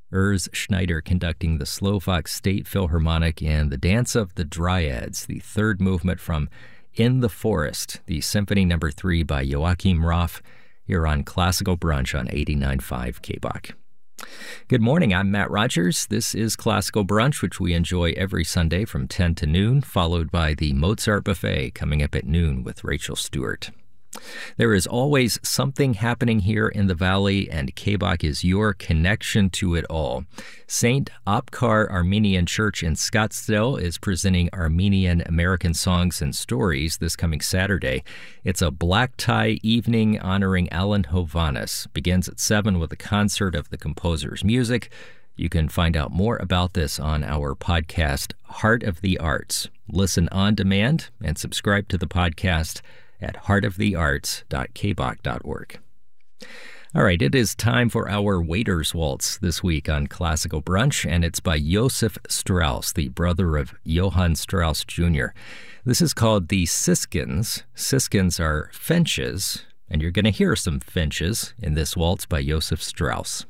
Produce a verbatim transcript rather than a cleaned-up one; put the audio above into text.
Urs Schneider conducting the Slovak State Philharmonic and the Dance of the Dryads, the third movement from In the Forest, the Symphony Number three by Joachim Roth, here on Classical Brunch on eighty-nine point five K B O C. Good morning, I'm Matt Rogers. This is Classical Brunch, which we enjoy every Sunday from ten to noon, followed by the Mozart Buffet coming up at noon with Rachel Stewart. There is always something happening here in the Valley, and K B O C is your connection to it all. Saint Apkar Armenian Church in Scottsdale is presenting Armenian American Songs and Stories this coming Saturday. It's a black tie evening honoring Alan Hovhannes. Begins at seven with a concert of the composer's music. You can find out more about this on our podcast, Heart of the Arts. Listen on demand and subscribe to the podcast at heart of the arts dot k b o c dot org. All right, it is time for our Waiter's Waltz this week on Classical Brunch, and it's by Josef Strauss, the brother of Johann Strauss Junior This is called the Siskins. Siskins are finches, and you're going to hear some finches in this waltz by Josef Strauss.